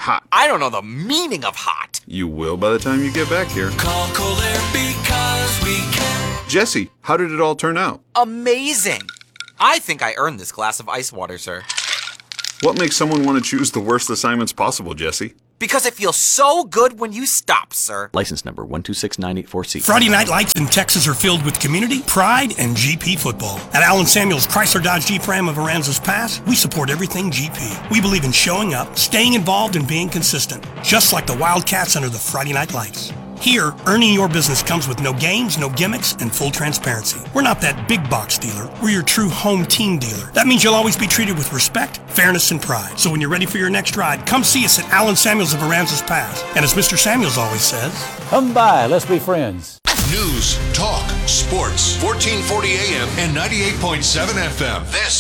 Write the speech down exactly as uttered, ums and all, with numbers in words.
hot. I don't know the meaning of hot. You will by the time you get back here. Call Cold Air because we can. Jesse, how did it all turn out? Amazing. I think I earned this glass of ice water, sir. What makes someone want to choose the worst assignments possible, Jesse? Because it feels so good when you stop, sir. License number one two six nine eight four C. Friday night lights in Texas are filled with community, pride, and G P football. At Allen Samuels Chrysler Dodge Jeep Ram of Aransas Pass, we support everything G P. We believe in showing up, staying involved, and being consistent, just like the Wildcats under the Friday night lights. Here, earning your business comes with no games, no gimmicks, and full transparency. We're not that big box dealer. We're your true home team dealer. That means you'll always be treated with respect, fairness, and pride. So when you're ready for your next ride, come see us at Allen Samuels of Aransas Pass. And as Mister Samuels always says, come by, let's be friends. News, talk, sports, fourteen forty A M and ninety-eight point seven F M. This